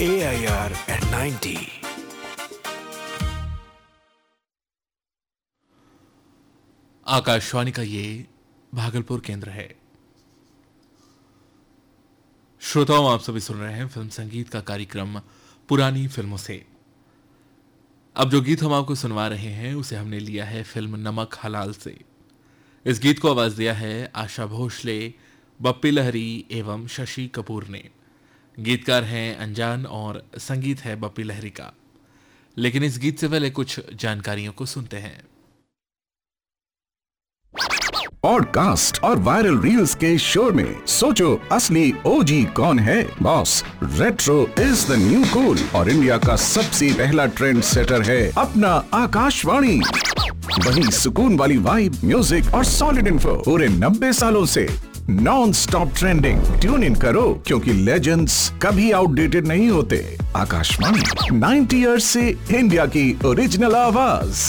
AIR at 90। Akashvani का ये भागलपुर केंद्र है। श्रोताओं, आप सभी सुन रहे हैं फिल्म संगीत का कार्यक्रम पुरानी फिल्मों से। अब जो गीत हम आपको सुनवा रहे हैं उसे हमने लिया है फिल्म नमक हलाल से। इस गीत को आवाज दिया है आशा भोसले, बप्पी लहरी एवं शशि कपूर ने। गीतकार हैं अनजान और संगीत है बप्पी लहरी का। लेकिन इस गीत से पहले कुछ जानकारियों को सुनते हैं। पॉडकास्ट और वायरल रील्स के शोर में सोचो असली ओजी कौन है? Boss, retro is the new cool और इंडिया का सबसे पहला ट्रेंड सेटर है अपना आकाशवाणी। वही सुकून वाली वाइब, म्यूजिक और सॉलिड इन्फो पूरे 90 सालों से non stop trending. Tune in करो क्योंकि लेजेंड्स कभी आउटडेटेड नहीं होते। आकाशवाणी 90 इयर्स से इंडिया की ओरिजिनल आवाज।